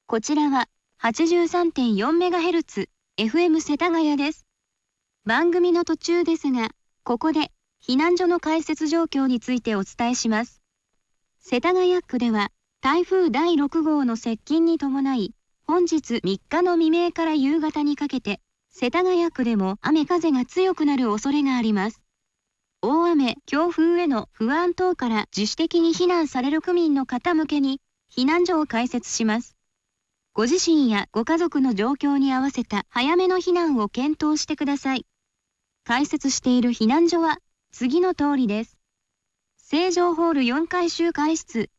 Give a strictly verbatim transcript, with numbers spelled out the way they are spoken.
こちらは はちじゅうさんてんよんメガヘルツ、エフエム 世田谷です。番組の途中ですが、ここで避難所の開設状況についてお伝えします。世田谷区では台風だいろくごうの接近に伴い、本日みっかの未明から夕方にかけて、世田谷区でも雨風が強くなる恐れがあります。大雨、強風への不安等から自主的に避難される区民の方向けに、避難所を開設します。ご自身やご家族の状況に合わせた早めの避難を検討してください。開設している避難所は次の通りです。成城ホールよんかい集会室、